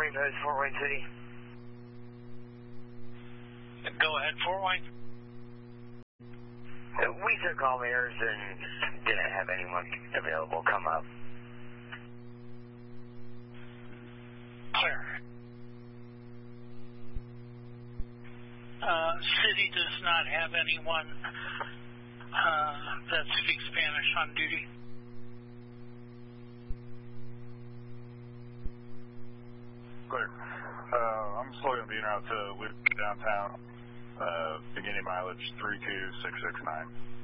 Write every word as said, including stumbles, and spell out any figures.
Wayne Post, Fort Wayne City. Go ahead, Fort Wayne. Uh, we took all mirrors and didn't have anyone available come up. Clear. Uh, city does not have anyone uh, that speaks Spanish on duty. Clear. Uh, I'm slowly being out to downtown, uh, beginning mileage three two six six nine.